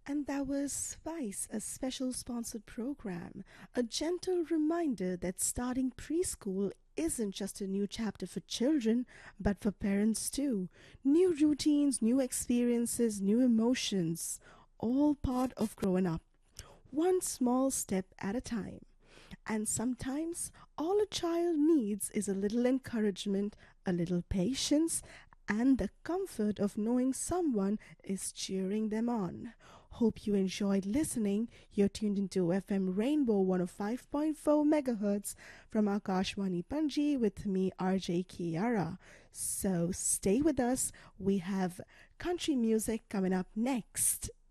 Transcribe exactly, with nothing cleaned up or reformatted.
And that was Spice, a special sponsored program, a gentle reminder that starting preschool isn't just a new chapter for children, but for parents too. New routines, new experiences, new emotions, all part of growing up, one small step at a time. And sometimes all a child needs is a little encouragement, a little patience, and the comfort of knowing someone is cheering them on. Hope you enjoyed listening. You're tuned into F M Rainbow one oh five point four megahertz from Akashwani Panji with me, R J Kiara. So stay with us. We have country music coming up next.